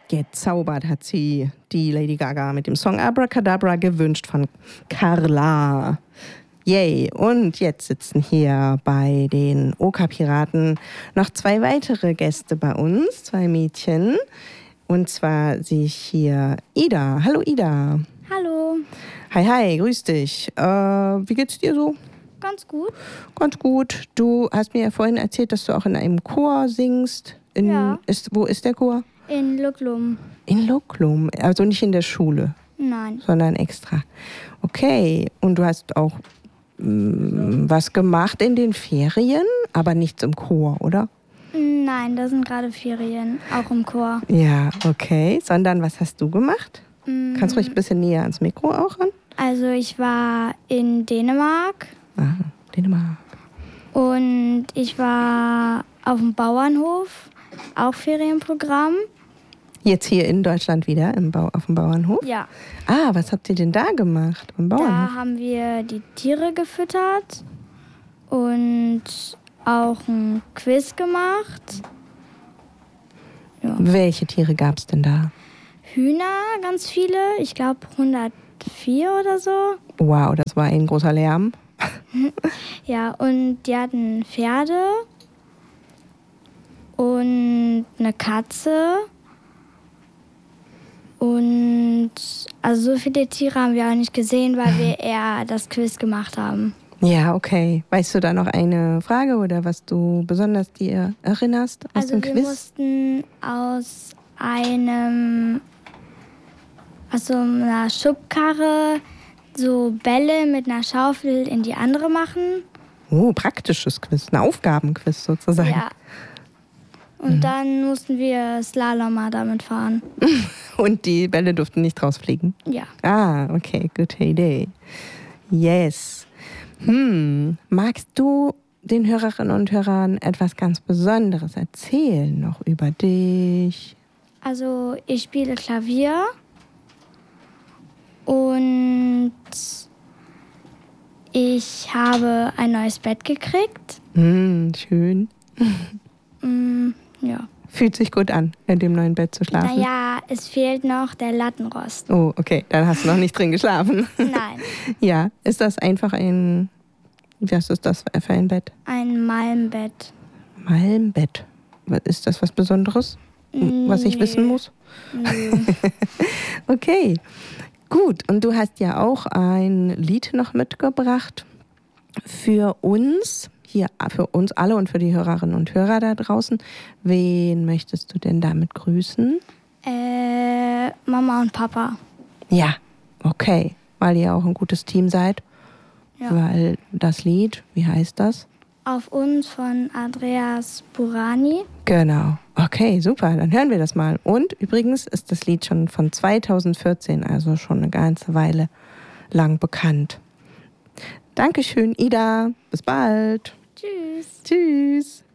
Gezaubert hat sie die Lady Gaga mit dem Song Abracadabra, gewünscht von Carla. Yay! Und jetzt sitzen hier bei den Oka-Piraten noch 2 weitere Gäste bei uns, 2 Mädchen. Und zwar sehe ich hier Ida. Hallo Ida. Hallo. Hi, hi, grüß dich. Wie geht's dir so? Ganz gut. Ganz gut. Du hast mir ja vorhin erzählt, dass du auch in einem Chor singst. Ja. Wo ist der Chor? In Lucklum. In Lucklum, also nicht in der Schule, Nein. sondern extra. Okay, und du hast auch was gemacht in den Ferien, aber nichts im Chor, oder? Nein, da sind gerade Ferien, auch im Chor. Ja, okay. Sondern was hast du gemacht? Kannst du ruhig ein bisschen näher ans Mikro auch ran? Also ich war in Dänemark. Ah, Dänemark. Und ich war auf dem Bauernhof, auch Ferienprogramm. Jetzt hier in Deutschland wieder auf dem Bauernhof? Ja. Ah, was habt ihr denn da gemacht am Bauernhof? Da haben wir die Tiere gefüttert und auch ein Quiz gemacht. Ja. Welche Tiere gab es denn da? Hühner, ganz viele. Ich glaube 104 oder so. Wow, das war ein großer Lärm. Ja, und die hatten Pferde und eine Katze. Und also so viele Tiere haben wir auch nicht gesehen, weil wir eher das Quiz gemacht haben. Ja, okay. Weißt du da noch eine Frage oder was du besonders dir erinnerst aus dem Quiz? Wir mussten aus einer Schubkarre so Bälle mit einer Schaufel in die andere machen. Oh, praktisches Quiz, ein Aufgabenquiz sozusagen. Ja. Und dann mussten wir Slalomer damit fahren. Und die Bälle durften nicht rausfliegen? Ja. Ah, okay, gute Idee. Yes. Magst du den Hörerinnen und Hörern etwas ganz Besonderes erzählen noch über dich? Also ich spiele Klavier und ich habe ein neues Bett gekriegt. Schön. Ja. Fühlt sich gut an, in dem neuen Bett zu schlafen? Naja, es fehlt noch der Lattenrost. Oh, okay, dann hast du noch nicht drin geschlafen. Nein. Ja, ist das einfach was ist das für ein Bett? Ein Malmbett. Malmbett. Ist das was Besonderes, was ich wissen muss? Nö. Okay, gut. Und du hast ja auch ein Lied noch mitgebracht für uns, hier für uns alle und für die Hörerinnen und Hörer da draußen. Wen möchtest du denn damit grüßen? Mama und Papa. Ja, okay, weil ihr auch ein gutes Team seid. Ja. Weil das Lied, wie heißt das? Auf uns von Andreas Burani. Genau. Okay, super. Dann hören wir das mal. Und übrigens ist das Lied schon von 2014, also schon eine ganze Weile lang bekannt. Dankeschön, Ida. Bis bald. Tschüss. Tschüss.